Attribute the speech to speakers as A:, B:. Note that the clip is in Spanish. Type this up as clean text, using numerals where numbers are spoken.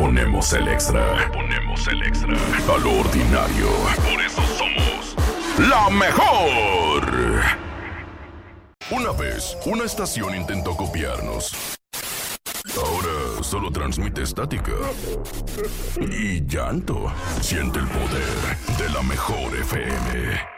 A: ponemos el extra. Le ponemos el extra. A lo ordinario. Por eso somos la mejor. Una vez, una estación intentó copiarnos. Ahora solo transmite estática y llanto. Siente el poder de la mejor FM.